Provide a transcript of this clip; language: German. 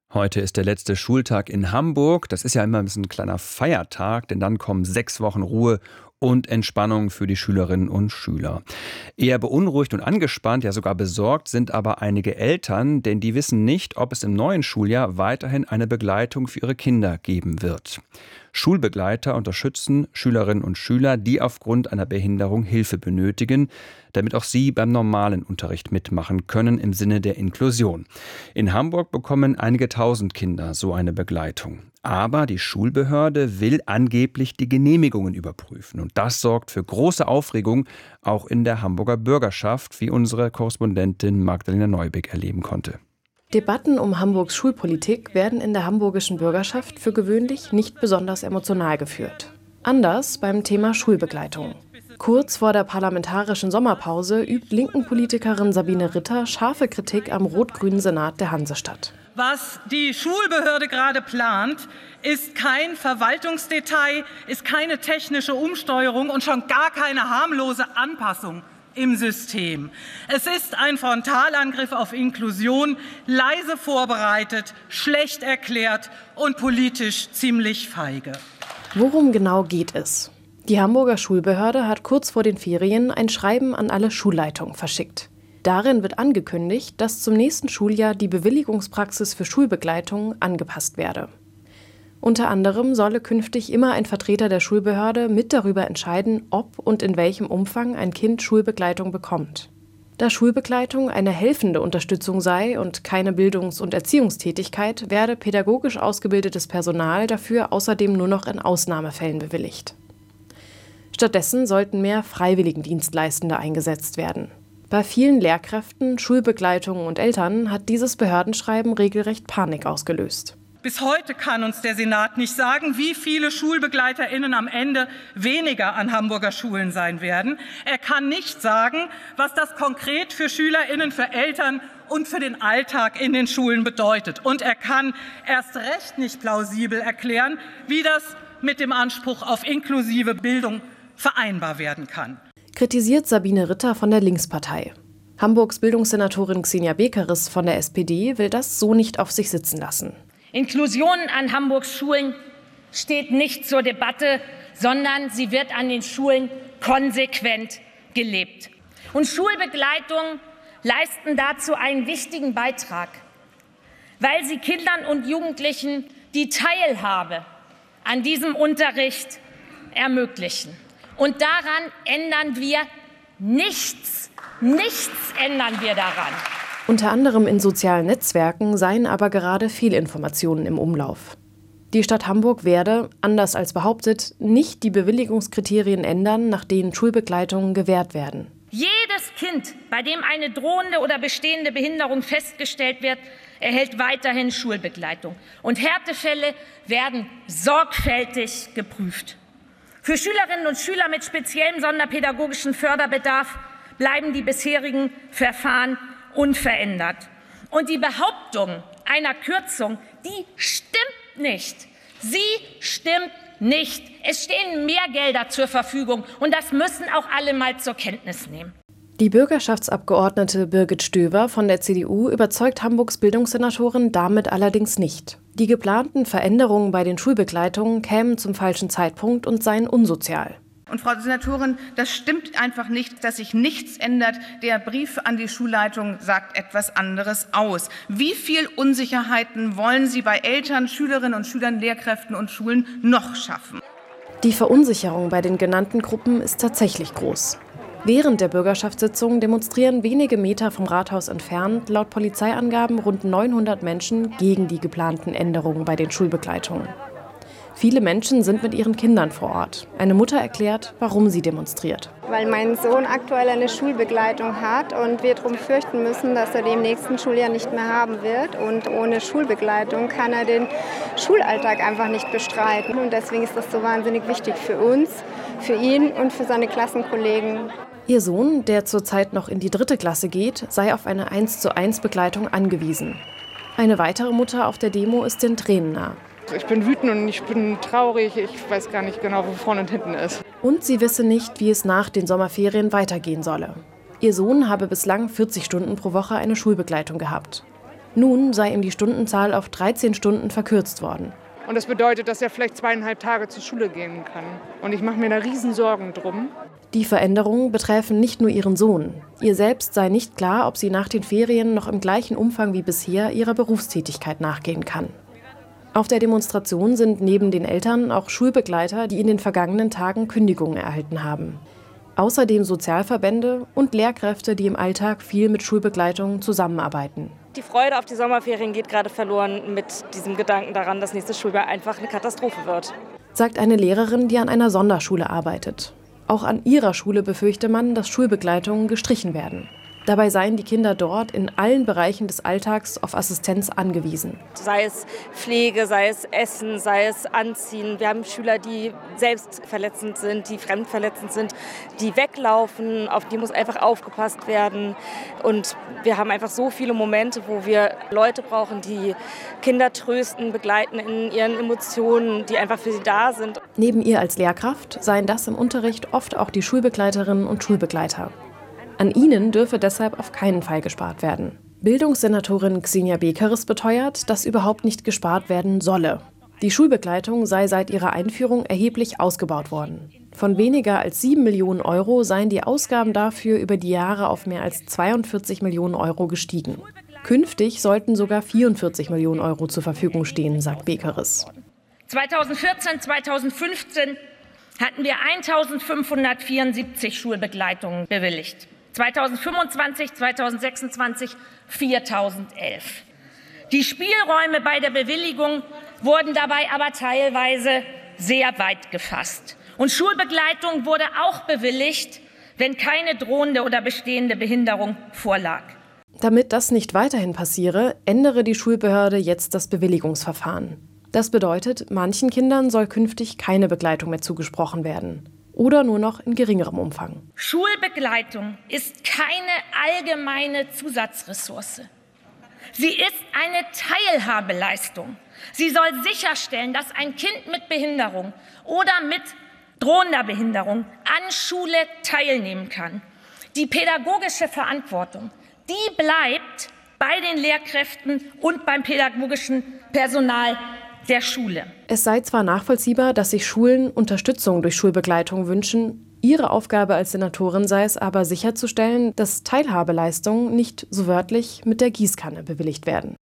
Heute ist der letzte Schultag in Hamburg. Das ist ja immer ein bisschen ein kleiner Feiertag, denn dann kommen 6 Wochen Ruhe und Entspannung für die Schülerinnen und Schüler. Eher beunruhigt und angespannt, ja sogar besorgt sind aber einige Eltern, denn die wissen nicht, ob es im neuen Schuljahr weiterhin eine Begleitung für ihre Kinder geben wird. Schulbegleiter unterstützen Schülerinnen und Schüler, die aufgrund einer Behinderung Hilfe benötigen, damit auch sie beim normalen Unterricht mitmachen können im Sinne der Inklusion. In Hamburg bekommen einige tausend Kinder so eine Begleitung. Aber die Schulbehörde will angeblich die Genehmigungen überprüfen. Und das sorgt für große Aufregung, auch in der Hamburger Bürgerschaft, wie unsere Korrespondentin Magdalena Neubeck erleben konnte. Debatten um Hamburgs Schulpolitik werden in der hamburgischen Bürgerschaft für gewöhnlich nicht besonders emotional geführt. Anders beim Thema Schulbegleitung. Kurz vor der parlamentarischen Sommerpause übt linken Politikerin Sabine Ritter scharfe Kritik am rot-grünen Senat der Hansestadt. Was die Schulbehörde gerade plant, ist kein Verwaltungsdetail, ist keine technische Umsteuerung und schon gar keine harmlose Anpassung im System. Es ist ein Frontalangriff auf Inklusion, leise vorbereitet, schlecht erklärt und politisch ziemlich feige. Worum genau geht es? Die Hamburger Schulbehörde hat kurz vor den Ferien ein Schreiben an alle Schulleitungen verschickt. Darin wird angekündigt, dass zum nächsten Schuljahr die Bewilligungspraxis für Schulbegleitung angepasst werde. Unter anderem solle künftig immer ein Vertreter der Schulbehörde mit darüber entscheiden, ob und in welchem Umfang ein Kind Schulbegleitung bekommt. Da Schulbegleitung eine helfende Unterstützung sei und keine Bildungs- und Erziehungstätigkeit, werde pädagogisch ausgebildetes Personal dafür außerdem nur noch in Ausnahmefällen bewilligt. Stattdessen sollten mehr Freiwilligendienstleistende eingesetzt werden. Bei vielen Lehrkräften, Schulbegleitungen und Eltern hat dieses Behördenschreiben regelrecht Panik ausgelöst. Bis heute kann uns der Senat nicht sagen, wie viele SchulbegleiterInnen am Ende weniger an Hamburger Schulen sein werden. Er kann nicht sagen, was das konkret für SchülerInnen, für Eltern und für den Alltag in den Schulen bedeutet. Und er kann erst recht nicht plausibel erklären, wie das mit dem Anspruch auf inklusive Bildung vereinbar werden kann. Kritisiert Sabine Ritter von der Linkspartei. Hamburgs Bildungssenatorin Xenia Bekeris von der SPD will das so nicht auf sich sitzen lassen. Inklusion an Hamburgs Schulen steht nicht zur Debatte, sondern sie wird an den Schulen konsequent gelebt. Und Schulbegleitungen leisten dazu einen wichtigen Beitrag, weil sie Kindern und Jugendlichen die Teilhabe an diesem Unterricht ermöglichen. Und daran ändern wir nichts. Nichts ändern wir daran. Unter anderem in sozialen Netzwerken seien aber gerade Fehlinformationen im Umlauf. Die Stadt Hamburg werde, anders als behauptet, nicht die Bewilligungskriterien ändern, nach denen Schulbegleitungen gewährt werden. Jedes Kind, bei dem eine drohende oder bestehende Behinderung festgestellt wird, erhält weiterhin Schulbegleitung. Und Härtefälle werden sorgfältig geprüft. Für Schülerinnen und Schüler mit speziellem sonderpädagogischen Förderbedarf bleiben die bisherigen Verfahren unverändert. Und die Behauptung einer Kürzung, die stimmt nicht. Sie stimmt nicht. Es stehen mehr Gelder zur Verfügung und das müssen auch alle mal zur Kenntnis nehmen. Die Bürgerschaftsabgeordnete Birgit Stöver von der CDU überzeugt Hamburgs Bildungssenatorin damit allerdings nicht. Die geplanten Veränderungen bei den Schulbegleitungen kämen zum falschen Zeitpunkt und seien unsozial. Und Frau Senatorin, das stimmt einfach nicht, dass sich nichts ändert. Der Brief an die Schulleitung sagt etwas anderes aus. Wie viel Unsicherheiten wollen Sie bei Eltern, Schülerinnen und Schülern, Lehrkräften und Schulen noch schaffen? Die Verunsicherung bei den genannten Gruppen ist tatsächlich groß. Während der Bürgerschaftssitzung demonstrieren wenige Meter vom Rathaus entfernt laut Polizeiangaben rund 900 Menschen gegen die geplanten Änderungen bei den Schulbegleitungen. Viele Menschen sind mit ihren Kindern vor Ort. Eine Mutter erklärt, warum sie demonstriert. Weil mein Sohn aktuell eine Schulbegleitung hat und wir darum fürchten müssen, dass er die im nächsten Schuljahr nicht mehr haben wird. Und ohne Schulbegleitung kann er den Schulalltag einfach nicht bestreiten. Und deswegen ist das so wahnsinnig wichtig für uns, für ihn und für seine Klassenkollegen. Ihr Sohn, der zurzeit noch in die 3. Klasse geht, sei auf eine 1:1 Begleitung angewiesen. Eine weitere Mutter auf der Demo ist den Tränen nah. Ich bin wütend und ich bin traurig. Ich weiß gar nicht genau, wo vorne und hinten ist. Und sie wisse nicht, wie es nach den Sommerferien weitergehen solle. Ihr Sohn habe bislang 40 Stunden pro Woche eine Schulbegleitung gehabt. Nun sei ihm die Stundenzahl auf 13 Stunden verkürzt worden. Und das bedeutet, dass er vielleicht 2,5 Tage zur Schule gehen kann. Und ich mache mir da riesen Sorgen drum. Die Veränderungen betreffen nicht nur ihren Sohn. Ihr selbst sei nicht klar, ob sie nach den Ferien noch im gleichen Umfang wie bisher ihrer Berufstätigkeit nachgehen kann. Auf der Demonstration sind neben den Eltern auch Schulbegleiter, die in den vergangenen Tagen Kündigungen erhalten haben. Außerdem Sozialverbände und Lehrkräfte, die im Alltag viel mit Schulbegleitung zusammenarbeiten. Die Freude auf die Sommerferien geht gerade verloren mit diesem Gedanken daran, dass nächstes Schuljahr einfach eine Katastrophe wird. Sagt eine Lehrerin, die an einer Sonderschule arbeitet. Auch an ihrer Schule befürchte man, dass Schulbegleitungen gestrichen werden. Dabei seien die Kinder dort in allen Bereichen des Alltags auf Assistenz angewiesen. Sei es Pflege, sei es Essen, sei es Anziehen. Wir haben Schüler, die selbst verletzend sind, die fremdverletzend sind, die weglaufen, auf die muss einfach aufgepasst werden. Und wir haben einfach so viele Momente, wo wir Leute brauchen, die Kinder trösten, begleiten in ihren Emotionen, die einfach für sie da sind. Neben ihr als Lehrkraft seien das im Unterricht oft auch die Schulbegleiterinnen und Schulbegleiter. An ihnen dürfe deshalb auf keinen Fall gespart werden. Bildungssenatorin Xenia Bekeres beteuert, dass überhaupt nicht gespart werden solle. Die Schulbegleitung sei seit ihrer Einführung erheblich ausgebaut worden. Von weniger als 7 Millionen Euro seien die Ausgaben dafür über die Jahre auf mehr als 42 Millionen Euro gestiegen. Künftig sollten sogar 44 Millionen Euro zur Verfügung stehen, sagt Bekeres. 2014, 2015 hatten wir 1.574 Schulbegleitungen bewilligt. 2025, 2026 4.011. Die Spielräume bei der Bewilligung wurden dabei aber teilweise sehr weit gefasst. Und Schulbegleitung wurde auch bewilligt, wenn keine drohende oder bestehende Behinderung vorlag. Damit das nicht weiterhin passiere, ändere die Schulbehörde jetzt das Bewilligungsverfahren. Das bedeutet, manchen Kindern soll künftig keine Begleitung mehr zugesprochen werden. Oder nur noch in geringerem Umfang. Schulbegleitung ist keine allgemeine Zusatzressource. Sie ist eine Teilhabeleistung. Sie soll sicherstellen, dass ein Kind mit Behinderung oder mit drohender Behinderung an Schule teilnehmen kann. Die pädagogische Verantwortung, die bleibt bei den Lehrkräften und beim pädagogischen Personal der Schule. Es sei zwar nachvollziehbar, dass sich Schulen Unterstützung durch Schulbegleitung wünschen, ihre Aufgabe als Senatorin sei es aber sicherzustellen, dass Teilhabeleistungen nicht so wörtlich mit der Gießkanne bewilligt werden.